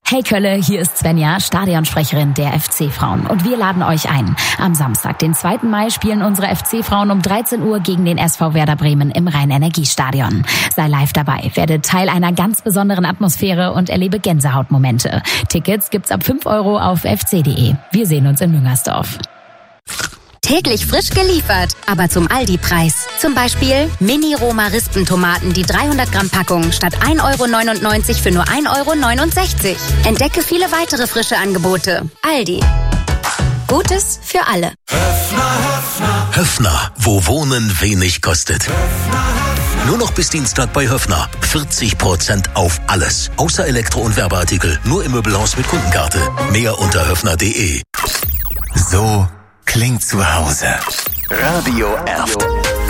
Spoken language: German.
Hey Kölle, hier ist Svenja, Stadionsprecherin der FC-Frauen. Und wir laden euch ein. Am Samstag, den 2. Mai, spielen unsere FC-Frauen um 13 Uhr gegen den SV Werder Bremen im Rhein-Energiestadion. Sei live dabei, werde Teil einer ganz besonderen Atmosphäre und erlebe Gänsehautmomente. Tickets gibt's ab 5 € auf fc.de. Wir sehen uns in Müngersdorf. Täglich frisch geliefert, aber zum Aldi-Preis. Zum Beispiel Mini-Roma-Rispentomaten, die 300 Gramm Packung statt 1,99 € für nur 1,69 €. Entdecke viele weitere frische Angebote. Aldi. Gutes für alle. Höffner, wo Wohnen wenig kostet. Nur noch bis Dienstag bei Höffner. 40% auf alles. Außer Elektro- und Werbeartikel. Nur im Möbelhaus mit Kundenkarte. Mehr unter höffner.de. So klingt zu Hause. Radio Erft.